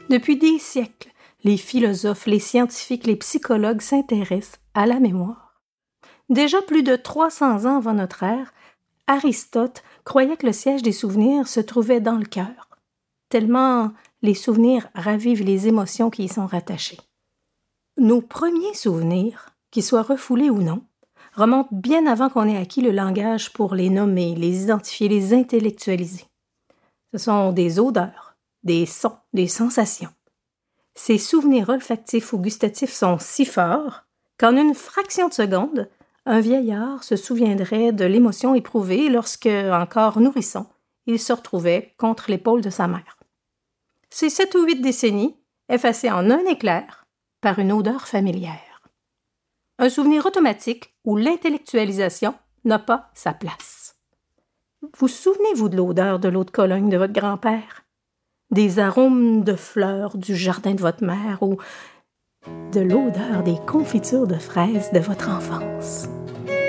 Depuis des siècles, les philosophes, les scientifiques, les psychologues s'intéressent à la mémoire. Déjà plus de 300 ans avant notre ère, Aristote croyait que le siège des souvenirs se trouvait dans le cœur, tellement les souvenirs ravivent les émotions qui y sont rattachées. Nos premiers souvenirs, qu'ils soient refoulés ou non, remontent bien avant qu'on ait acquis le langage pour les nommer, les identifier, les intellectualiser. Ce sont des odeurs, des sons, des sensations. Ces souvenirs olfactifs ou gustatifs sont si forts qu'en une fraction de seconde, un vieillard se souviendrait de l'émotion éprouvée lorsque, encore nourrisson, il se retrouvait contre l'épaule de sa mère. Ces 7 ou 8 décennies, effacées en un éclair par une odeur familière. Un souvenir automatique où l'intellectualisation n'a pas sa place. Vous souvenez-vous de l'odeur de l'eau de Cologne de votre grand-père? Des arômes de fleurs du jardin de votre mère ou de l'odeur des confitures de fraises de votre enfance?